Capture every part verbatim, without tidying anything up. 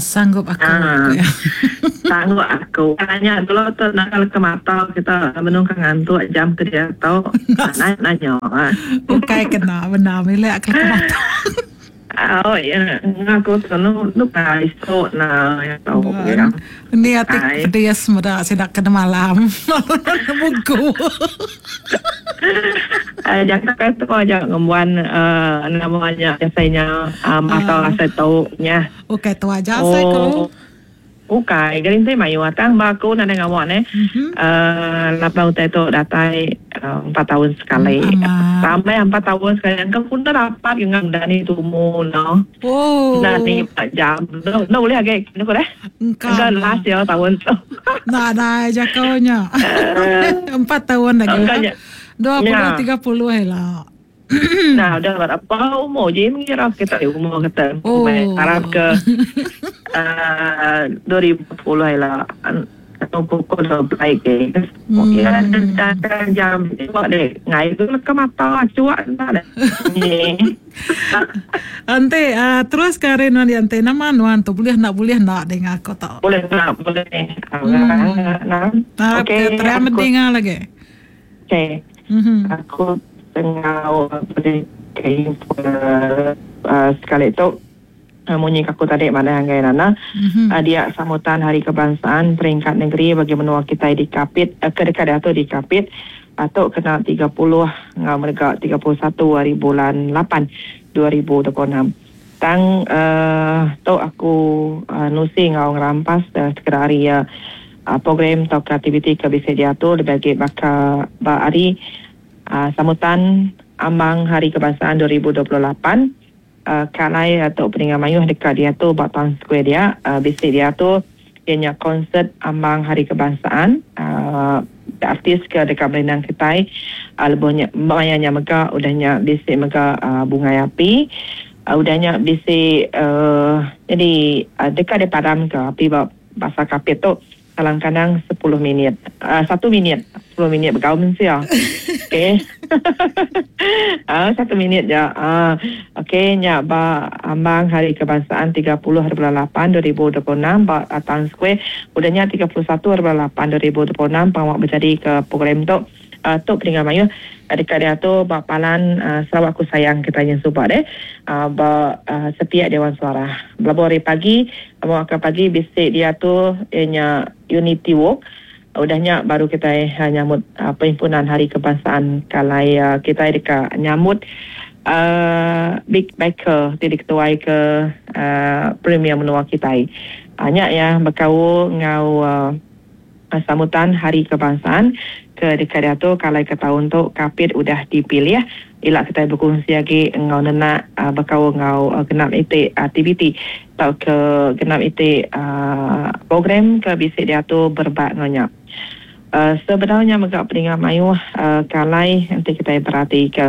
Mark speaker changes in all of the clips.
Speaker 1: sanggup aku.
Speaker 2: Ah, sanggup aku. Tanya dulu tu nak kalau ke mata kita menunggang ngantuk jam kerja tau. Nanya nanya.
Speaker 1: Bukai kena benar bila aku ke mata.
Speaker 2: Oh ya, aku tu nu nu pai so na ya tau ya.
Speaker 1: Ni atik dia semua sedang kena malam. Buku.
Speaker 2: Eh, jangan kata kau aja ngemuan namanya biasanya mata saya tahu nya.
Speaker 1: Okey tu aja saya ko.
Speaker 2: Okay, galing tayo mayo atang bago na nangawan eh. Uh, labaw tayo to datay uh, empat tahun sekali. Sampai empat tahun sekali. Ang kung dapat yung ang dani tumo, no?
Speaker 1: Oh.
Speaker 2: Dani pa jam. No, no, ulit agay. Ano ko na? Ang last year tahun to.
Speaker 1: Na, na, aja kau nya. Empat tahun lagi. Dua puluh, tiga puluh lah.
Speaker 2: Nah, udah berapa umur je mengira kita umur kita.
Speaker 1: Oh.
Speaker 2: Harap ke uh, dua ribu sepuluh lah. Atau pukul dua belas ke. Ya, dan jam buat deh. Ngai tu ke mata cuak entah dah.
Speaker 1: Ante, uh, terus karen wan ante nama nuan tu boleh nak boleh nak dengar aku tak?
Speaker 2: Boleh nak, boleh. Nah,
Speaker 1: nah. Okey, terima dengar lagi.
Speaker 2: Okey. Aku tengah beri info uh, sekali tu uh, munyi aku tadi mana yang gaya nana mm-hmm. uh, dia sambutan Hari Kebangsaan peringkat negeri bagi menua kita di Kapit uh, kedekat atau di Kapit atau kena tiga puluh ngau mereka tiga puluh satu hari bulan lapan dua ribu dua puluh enam tang uh, tu aku uh, nusi ngau ngerampas uh, sekretaria uh, program atau aktiviti ke bisa diatur bagi baka ba hari Uh, sambutan ambang Hari Kebangsaan dua ribu dua puluh lapan uh, kalai atau peningan mayuh dekat dia tu Batang Square dia uh, bisik dia tu ianya konsert ambang Hari Kebangsaan uh, artis ke dekat Belendang Ketai uh, lebihnya bayanya mega udahnya bisik mega uh, bunga api uh, udahnya bisik uh, jadi uh, dekat di padam ke api bahasa Kapit tu kadang-kadang sepuluh minit uh, satu minit sepuluh minit bergaul mensia. Okey. Ah satu minit je. Ah okey nya ba ambang Hari Kebangsaan tiga puluh hari bulan lapan dua ribu dua puluh enam ba Batang Square udahnya tiga puluh satu hari bulan lapan dua ribu dua puluh enam pangwak berjadi ke program tu uh, tu peringkat mayu dekat dia tu ba palan uh, Sarawak Ku Sayang kita yang subak deh uh, ba uh, setiap Dewan Suara belabori pagi mau ke pagi bisik dia tu ianya Unity Walk udahnya baru kita uh, nyambut uh, perhimpunan Hari Kebangsaan kalai uh, kita dekat nyambut uh, Big Baker tidik ketuai ke uh, Premier menua kita hanya ya berkau ngau uh, sambutan Hari Kebangsaan ke dekat dia tu kalai ke tahun tu Kapit udah dipilih ilak kita berkongsi lagi ngau nenak uh, berkau ngau uh, genap ite aktiviti atau ke genap ite uh, program ke bisik dia tu berbak ngonyap uh, sebenarnya megak peringkat mayu uh, kalai nanti kita perhati ke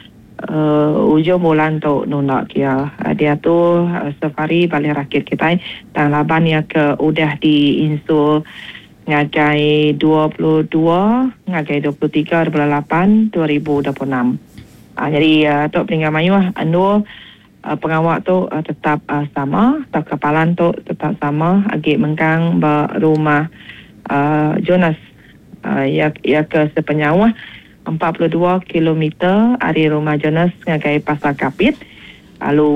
Speaker 2: uh, ujung bulan tu nunak ya uh, dia tu uh, safari balik rakit kita dan laban ya ke udah diinsul ngagai dua puluh dua ngagai dua puluh tiga bulan lapan dua ribu dua puluh enam. Uh, jadi uh, Tok Peringkat Mayu anu uh, pengawak tu uh, tetap uh, sama, tak kepalan tu tetap sama, agak mengkang ba rumah uh, Jonas uh, ya ya ke sepenyawa empat puluh dua kilometer dari rumah Jonas ngagai Pasar Kapit. Lalu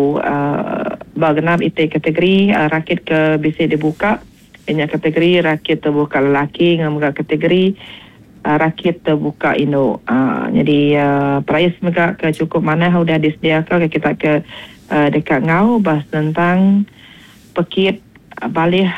Speaker 2: uh, bagenap itu kategori uh, rakit ke bisa dibuka. Banyak kategori rakit terbuka lelaki dengan muka kategori uh, rakit terbuka Indo. Uh, jadi uh, price mereka ke cukup mana sudah disediakan kita ke uh, dekat ngau bahas tentang pekit uh, balik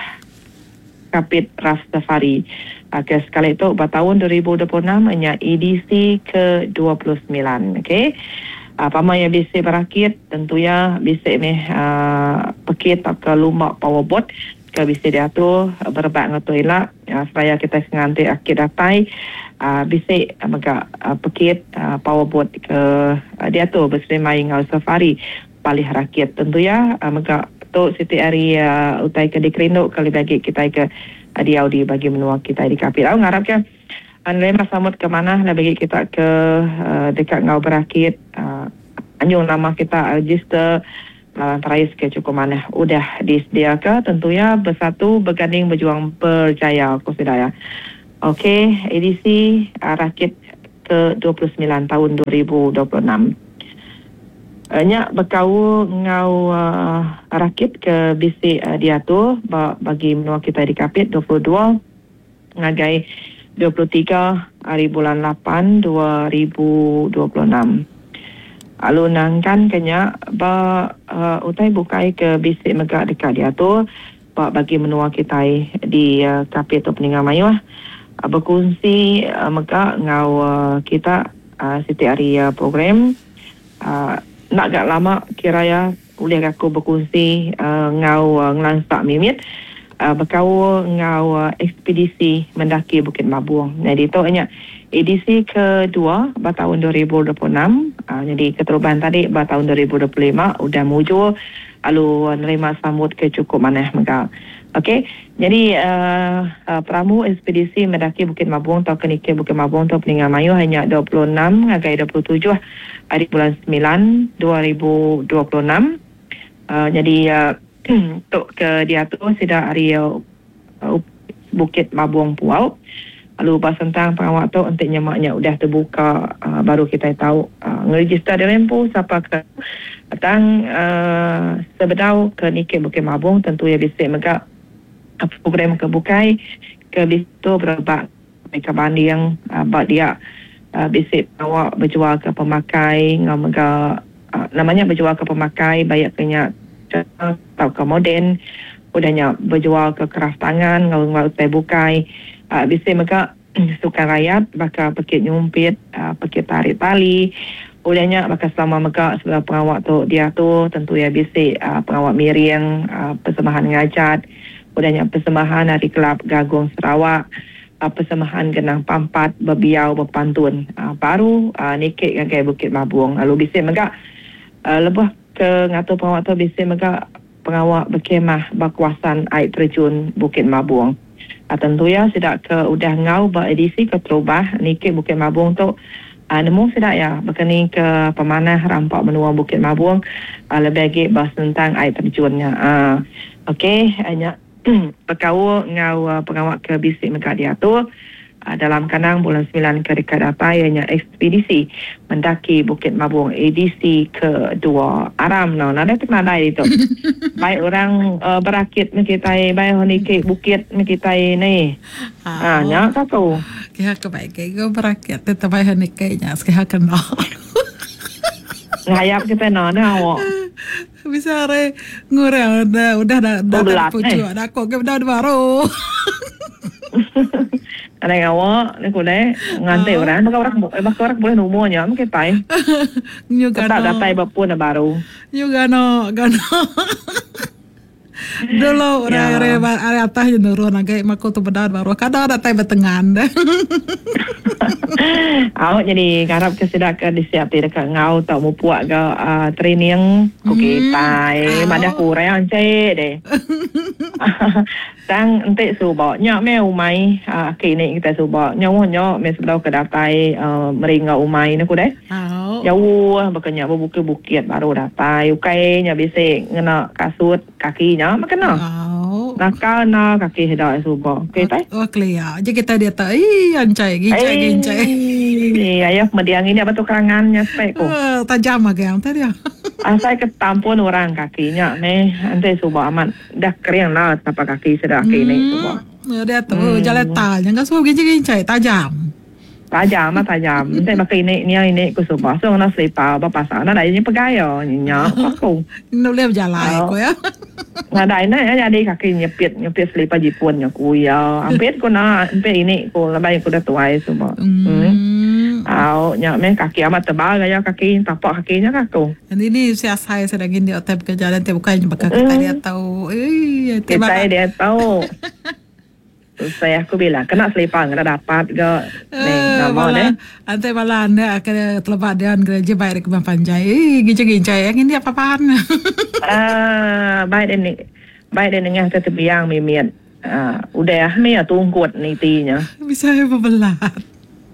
Speaker 2: Kapit Ras Safari. Uh, ke sekali itu pada tahun dua ribu dua puluh enam hanya edisi ke dua puluh sembilan. Okey. Apa yang bisa berakit tentunya bisa ni uh, pekit atau lumak powerboat ke bisa dia tu berbak ngatu elak uh, supaya kita nganti akid datai uh, bisa mega uh, pekit uh, powerboat ke uh, dia tu bersemai ngau safari palih rakit tentunya uh, mega tu siti hari uh, utai ke dikrinduk kali bagi kita ke uh, di Audi bagi menua kita di Kapit. Aku ngarap ke anlai masamut ke mana lah bagi kita ke uh, dekat ngau berakit uh, anjung nama kita register uh, terais ke cukup mana udah disediakan tentunya bersatu berganding berjuang berjaya aku sedaya. Okey, edisi uh, rakit ke dua puluh sembilan tahun dua ribu dua puluh enam. Nya berkau ngau uh, rakit ke bisik uh, diatur bagi menua kita di kapit dua puluh dua ngagai dua puluh tiga hari bulan lapan dua ribu dua puluh enam. Lalu nangkan kenya ba uh, utai bukai ke bisik megak dekat diatur ba bagi menua kita di uh, kapit tu peninggal mayu uh, berkongsi uh, megak ngau uh, kita uh, setiap hari uh, program uh, nak gak lama kiranya boleh aku berkongsi uh, ngau uh, ngelansak mimit uh, berkau ngau uh, ekspedisi mendaki Bukit Mabung. Jadi tu hanya edisi kedua pada tahun dua ribu dua puluh enam. Uh, jadi keteruban tadi pada tahun dua ribu dua puluh lima udah muncul lalu nerima sambut ke cukup mana mereka. Okey, jadi uh, uh, peramu ekspedisi mendaki Bukit Mabung atau kenikir Bukit Mabung atau Peninggal Mayu hanya dua puluh enam ngagai dua puluh tujuh hari bulan sembilan dua ribu dua puluh enam. Uh, jadi uh, untuk ke diatur sudah hari uh, Bukit Mabung Puau. Lalu pas tentang pengawal tu untuk nyemaknya udah terbuka uh, baru kita tahu uh, ngeregister di lempu siapa ke tentang uh, sebedau ke nikah Bukit Mabung tentu ya bisa mereka uh, program kebukai ke bisu berapa mereka banding uh, buat dia uh, bisa bawa berjual ke pemakai ngomong uh, namanya berjual ke pemakai banyak kena atau ke moden udahnya berjual ke craft tangan ngomong saya bukai Uh, bisa mereka sukan rakyat bakal pakit nyumpit uh, pakit tarik tali udahnya bakal selama mereka sebagai pengawak tu dia tu tentu ya bisa uh, pengawak miring uh, persembahan ngajat udahnya persembahan hari kelab Gagung Sarawak uh, persembahan genang pampat berbiau berpantun uh, baru uh, nikik ngagai Bukit Mabung lalu bisa mereka uh, lebih ke ngatur pengawak tu bisa mereka pengawak berkemah berkuasan air terjun Bukit Mabung. Uh, tentu ya tidak ke udah ngau beredisi ke terubah nikik Bukit Mabung tu uh, nemu tidak ya berkeni ke pemanah rampak menua Bukit Mabung uh, lebih lagi bahas tentang air terjunnya uh, okey hanya berkau ngau uh, pengawak ke bisik mereka diatur uh, dalam kanang bulan sembilan ke dekat apa ianya ekspedisi mendaki Bukit Mabung edisi kedua aram no nada terkenal itu baik orang uh, berakit kita baik nikik bukit kita ni ah nya kau
Speaker 1: kaya kebaik kaya berakit tetap baik nikiknya sekali kenal
Speaker 2: ngayap kita no dah awak
Speaker 1: bisa re ngurang udah udah dah dah pucu dah kok ke dah baru
Speaker 2: ada yang awak ni kulai ngantai orang maka orang maka orang boleh nomornya mungkin pai
Speaker 1: juga
Speaker 2: tak datai bapun baru
Speaker 1: juga no gano dulu orang reba area atas je nurun agak mako tu bedar baru kadang datai betengan dah
Speaker 2: awak jadi garap kesedakan disiapti dekat ngau tak mau puak ke uh, training okey pai madah kurang cek deh tang ente suba nya me umai uh, kini kita suba nyawa nya me sebelau ke datai uh, meringa umai ni ku deh jauh bakanya bukit-bukit baru datai ukai nya bisa ngena kasut kakinya makana nakal na kaki hidak suba okey tai
Speaker 1: oh clear je kita dia tak ih ancai gincai gincai
Speaker 2: ayah mediang ini apa tu kerangannya spek ko
Speaker 1: uh, tajam agak yang tadi ya
Speaker 2: asai ketampun orang kakinya nih ante suba aman dah kering lah tapak kaki sudah kaki ni suba
Speaker 1: dia tu hmm. jalan tal jangan suba gincai tajam
Speaker 2: tajam mah tajam ante pakai ini ni ini ku suba so na selipa apa pasal na dai ni pegayo nya aku
Speaker 1: no le jalan ko ya
Speaker 2: na dai na ya jadi kaki nyepit nyepit selipa Jepun nya ku ya ampet ko na ampet ini ko labai ko dah tuai suba hmm Au, nyak men kaki amat tebal gaya kaki tapak kakinya kaku.
Speaker 1: Ini ni saya saya sedang ini otep ke jalan tiap bukan bakal kita dia tahu. Eh,
Speaker 2: kita dia tahu. Saya aku bilang kena selipang kena dapat ke ni nama deh.
Speaker 1: Ante malah anda akan terlepas dan gereja baik ke panjai. Eh, gincai-gincai yang ini apa-apaan.
Speaker 2: Ah, baik ini. Baik ini ngah tetap biang mimian. Ah, udah mi tungkut ni tinya.
Speaker 1: Bisa bebelat.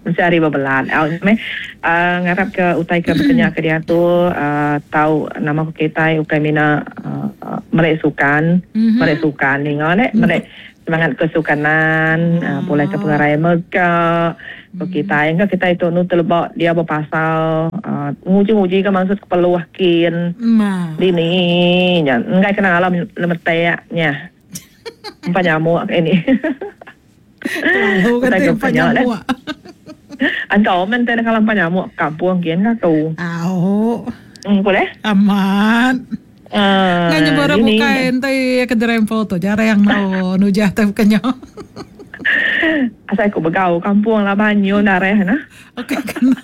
Speaker 2: mesti hari berbelat. Au me uh, ngarap ke utai ke bertanya ke dia tu uh, tahu nama kita ukai mina uh, uh, mereka sukan, mm-hmm. mereka sukan ni ngone, mereka semangat kesukanan, oh. uh, boleh ke pengarai mereka. Mm-hmm. Kita enggak kita itu nu telebak dia berpasal uh, nguji-nguji ke maksud keperluakin. Mm. Dini nya enggak kena alam lemeteknya. Empat nyamuk ini.
Speaker 1: Lalu kata empat nyamuk.
Speaker 2: Antau men teh kalau empat nyamuk kampung kian katu.
Speaker 1: Au.
Speaker 2: Hmm, boleh?
Speaker 1: Aman.
Speaker 2: Uh,
Speaker 1: Nggak nyoba bukain teh kedai foto jara yang mau nujah teh kenyo.
Speaker 2: Asal aku begau kampung lah banyo dareh na.
Speaker 1: Okey kena.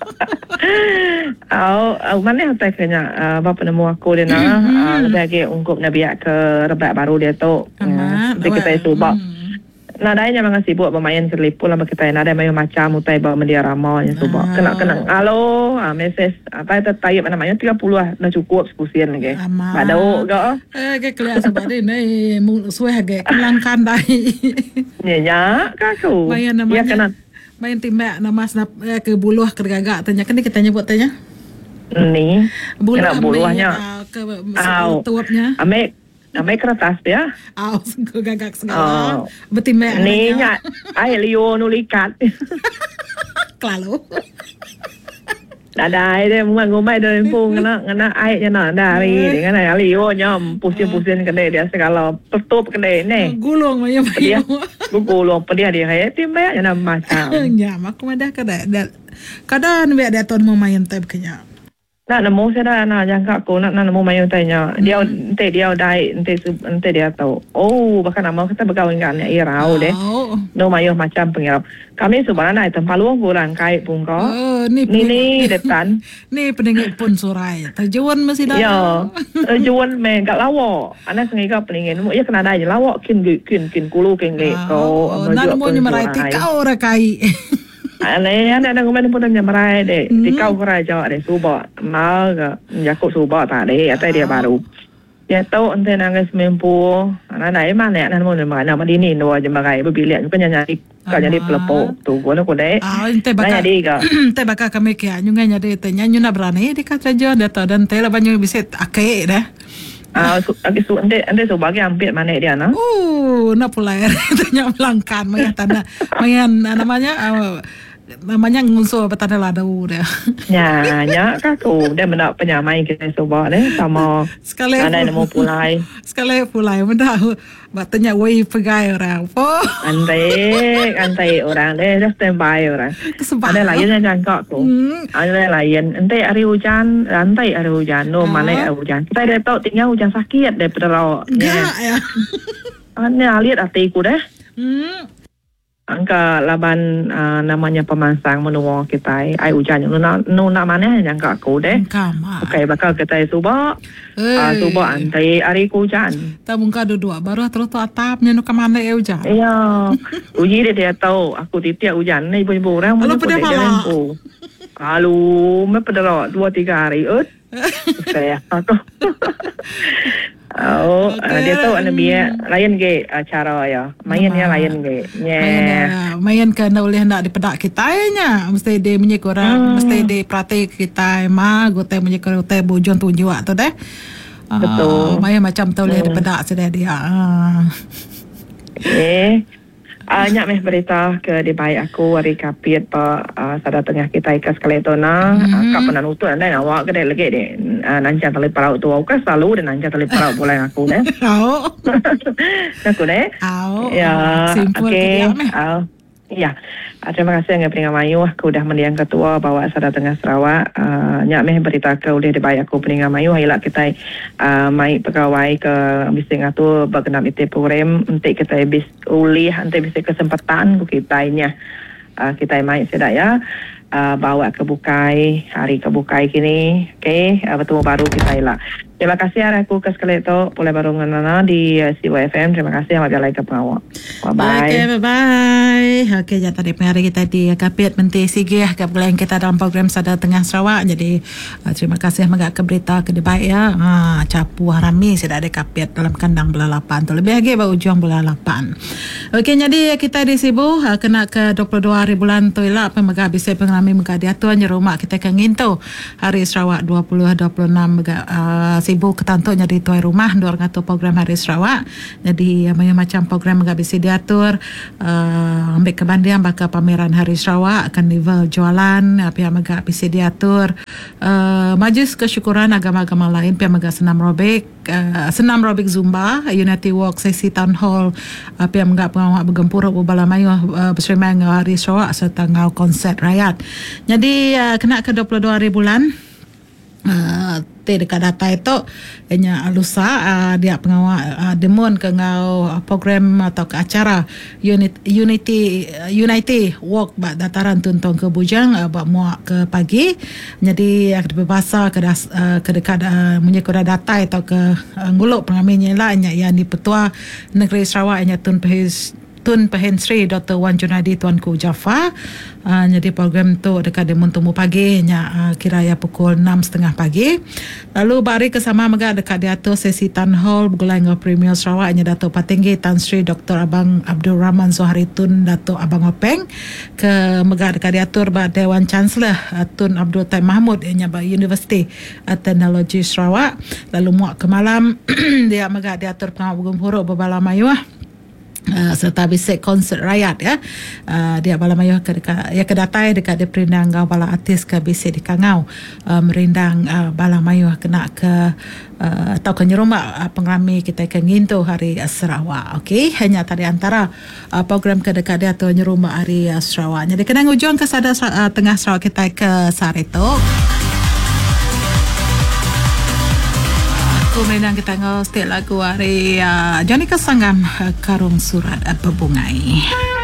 Speaker 2: Au, au mana teh kenya bapa nemu aku dia na. Lagi ungkup nabi ke rebak baru dia tu. Jadi kita cuba. Nah, dahnya memang sibuk bermain selipul lah kita. Nah, ada macam utai bawa media ramah yang cuba. Kena kena. Halo, ah message apa itu tayyib namanya tiga puluh lah, dah cukup sepusian lagi. Badau ke?
Speaker 1: Eh, ke kelas sebab ni mu suai hage kelangkan dai.
Speaker 2: Ya, ya, kaku.
Speaker 1: Main namanya. Ya kena. Main timbak nama snap eh, ke buluh ke gagak tanya kan kita nyebut tanya.
Speaker 2: Ni.
Speaker 1: Buluh
Speaker 2: buluhnya.
Speaker 1: Uh, ke tuapnya.
Speaker 2: Ame Amai kertas dia.
Speaker 1: Aw, ke gagak segala. Oh. Betimbak.
Speaker 2: Ni nya ai Leo nulikat.
Speaker 1: Klalo.
Speaker 2: Ada ai dia ngomai dari pung kena kena ai nya na dari dengan ai Leo nya pusing-pusing kedai dia segala tutup kedai ni.
Speaker 1: Gulung maya maya.
Speaker 2: Gulung pedia dia hai timbak nya macam.
Speaker 1: Nya mak madah kedai. Kadang biar dia ton mau main tab kenya.
Speaker 2: Nak nemu saya dah nak jangka aku nak nak nemu mayu tanya dia ente dia dai ente ente dia tahu oh bahkan nama kita berkawan kan ya irau deh no mayu macam pengirap kami sebenarnya itu paluang kurang kait pun kau ni ni depan
Speaker 1: ni pendengar pun surai terjuan masih dah
Speaker 2: ya terjuan me kat lawak anak sengaja pendengar ya kena dah je lawak kin kin kin kulu kin kau
Speaker 1: nak nemu ni merai tikau rakai
Speaker 2: Alay, ada ada komen pun tanya merai deh. Di kau kerai jawab deh, subah, mal ke, jakut subah tak deh, atau dia baru. Dia tahu ente nangis mempu, anak anak mana anak mau nama nama di ni dua je merai berbilian, bukan nyari kau jadi pelepok tu, gua nak kau deh.
Speaker 1: Ah, ente bakal, ente bakal kami kia, nyungai nyari tanya nyuna berani, dia kata jauh dia tahu dan ente lah banyak bisa akai dah.
Speaker 2: Ah, su, lagi su, ente ente su bagi hampir mana dia na?
Speaker 1: Oh, nak pula tanya melangkan, maya tanda, maya namanya. Namanya ngusul petanda ladau dia.
Speaker 2: Ya, ya kaku. Dia mendak penyamai kita coba deh sama
Speaker 1: sekali
Speaker 2: ada nemu pulai.
Speaker 1: Sekali pulai mendak batanya wei pegai orang. Po.
Speaker 2: Antai, antai orang deh, dah standby orang. Ada lain yang jangka tu. Ada lain. Antai hari hujan, antai hari hujan. No mana hari hujan. Kita dah tahu tinggal hujan sakit deh pedero.
Speaker 1: Enggak ya.
Speaker 2: Ane lihat hatiku deh.
Speaker 1: Hmm.
Speaker 2: Angka laban uh, namanya pemansang menua kita ai hujan nu nu nak mana yang kak aku deh. Okey bakal kita suba. Ah suba antai hari hujan.
Speaker 1: Ta mungka dua baru terus tu atapnya nu ke mana e hujan.
Speaker 2: Iya. Uji dia dia tahu aku titik hujan ni ibu-ibu orang
Speaker 1: mana pada malam.
Speaker 2: Halo, me pada dua tiga hari ut. Saya aku. Oh, okay. uh, dia tahu anak biar lain ke uh, cara ya. Main ya lain ke.
Speaker 1: Yeah. Main kan oleh nak dipedak kita nya. Mesti dia punya korang, hmm. mesti dia praktik kita mah gote punya korang gote bujon tunjuk tu deh.
Speaker 2: Betul.
Speaker 1: Uh, main macam tu oleh hmm. dipedak sudah dia. Uh.
Speaker 2: Eh. Uh, nyak meh berita ke di baik aku hari kapit pa uh, sada tengah kita ikas kali tu na mm-hmm. uh, kapan nak utut anda awak ke lagi deh uh, nanca tali parau tu aku kan selalu dan nanca tali parau boleh aku deh
Speaker 1: oh
Speaker 2: aku deh
Speaker 1: oh
Speaker 2: ya
Speaker 1: simple
Speaker 2: okay. uh, ya uh, terima kasih yang Peningan Mayu aku dah mendiang ketua bawa sada tengah Sarawak uh, nyak meh berita ke udah di baik aku Peningan Mayu hilak kita uh, mai pegawai ke bising tu berkenaan itu program untuk kita bis ulih nanti bisa kesempatan kita nya uh, kita mai sedak ya uh, bawa ke bukai hari ke bukai kini okey uh, bertemu baru kita hilak Terima kasih hari aku ke sekali itu boleh barungan Nana di uh, C Y F M. Terima kasih sama jalan ke pengawal. Bye bye.
Speaker 1: Okay, bye bye. Okay, ya tadi pengarik kita di Kapit Menteri Sigih ke bulan kita dalam program Sada Tengah Sarawak. Jadi uh, terima kasih magak ke berita ke baik ya. Ha, capu harami sudah ada Kapit dalam kandang bola lapan tu lebih lagi bau ujung bola lapan. Okay, jadi kita di Sibu uh, kena ke dua puluh dua hari bulan tu lah apa magak bisa pengalami magak diatur rumah kita ke ngintu hari Sarawak dua puluh dua puluh enam magak uh, Sibu ketantuk jadi tuai rumah dua ngatur program hari Sarawak. Jadi uh, macam program magak bisa diatur uh, ambil kebandian bakal pameran hari Sarawak karnival jualan uh, pihak magak bisa diatur uh, majlis kesyukuran agama-agama lain pihak magak senam robek uh, senam robek Zumba Unity Walk sesi town hall uh, pihak magak pengawak bergempur bubala mayu uh, bersemai ngau hari Sarawak serta ngau konsert rakyat. Jadi uh, kena ke dua puluh dua hari bulan Uh, te dekat data itu hanya lusa uh, dia pengawal uh, demun ke ngau uh, program atau ke acara unit, unity uh, unity walk bak dataran tuntong ke bujang uh, bak muak ke pagi jadi uh, berbahasa ke das, uh, ke dekat uh, menyekuda data atau ke uh, nguluk pengaminnya lah yang di Petua Negeri Sarawak yang Tun Pahis Tun Pehen Sri Doktor Wan Junadi Tuanku Jafar. Uh, jadi program tu dekat Demun Temu pagi nya uh, kiraya pukul enam tiga puluh pagi. Lalu bari kesama mega dekat diatur sesi town hall bergulai dengan Premier Sarawak nya Datuk Patinggi Tan Sri Doktor Abang Abdul Rahman Zohari Tun Datuk Abang Openg ke mega dekat diatur ba Dewan Chancellor uh, Tun Abdul Taib Mahmud nya ba University uh, Teknologi Sarawak. Lalu muak ke malam dia mega diatur pengawal bergempuruk berbala mayuah Uh, serta bisik konsert rakyat ya uh, dia bala mayu ke dekat ya ke datai dekat dia perindang ngau bala artis ke bisik di Kangau uh, merindang uh, bala mayu kena ke uh, atau ke nyerumah uh, pengrami kita ke ngintu hari uh, Sarawak. Okey, hanya tadi antara uh, program ke dekat dia atau nyerumah hari uh, Sarawak. Jadi kena ngujung ke sada uh, tengah Sarawak kita ke Sareto. Kemudian kita ngau setiap lagu hari uh, Johnny Kesanggam uh, Karung Surat uh, Bebungai.